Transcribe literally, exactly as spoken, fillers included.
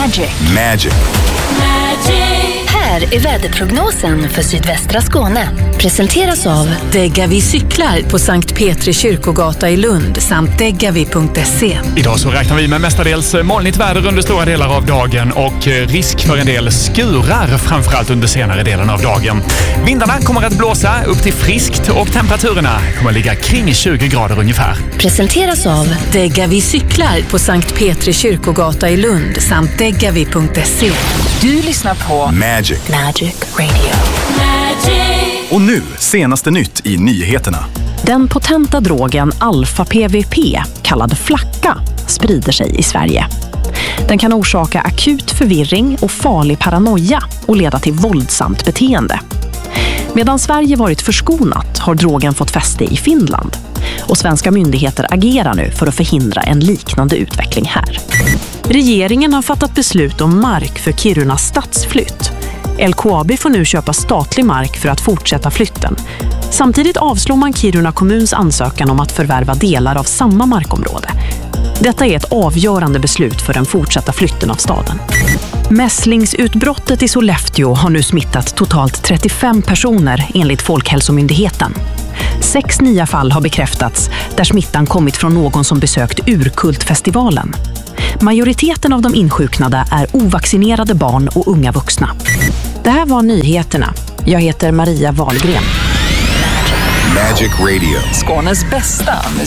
Magic. Magic. Här är väderprognosen för sydvästra Skåne. Presenteras av Degavi cyklar på Sankt Petri kyrkogata i Lund samt degavi punkt se. Idag så räknar vi med mestadels molnigt väder under stora delar av dagen och risk för en del skurar framförallt under senare delen av dagen. Vindarna kommer att blåsa upp till friskt och temperaturerna kommer att ligga kring tjugo grader ungefär. Presenteras av Degavi cyklar på Sankt Petri kyrkogata i Lund samt degavi punkt se. Du lyssnar på Magic. Magic Radio. Och nu, senaste nytt i nyheterna. Den potenta drogen alfa-P V P, kallad flacka, sprider sig i Sverige. Den kan orsaka akut förvirring och farlig paranoia och leda till våldsamt beteende. Medan Sverige varit förskonat har drogen fått fäste i Finland. Och svenska myndigheter agerar nu för att förhindra en liknande utveckling här. Regeringen har fattat beslut om mark för Kirunas stadsflytt. L K A B får nu köpa statlig mark för att fortsätta flytten. Samtidigt avslår man Kiruna kommuns ansökan om att förvärva delar av samma markområde. Detta är ett avgörande beslut för den fortsatta flytten av staden. Mässlingsutbrottet i Sollefteå har nu smittat totalt trettiofem personer enligt Folkhälsomyndigheten. Sex nya fall har bekräftats där smittan kommit från någon som besökt Urkultfestivalen. Majoriteten av de insjuknade är ovaccinerade barn och unga vuxna. Det här var nyheterna. Jag heter Maria Wahlgren. Magic Radio. Skånes bästa musik.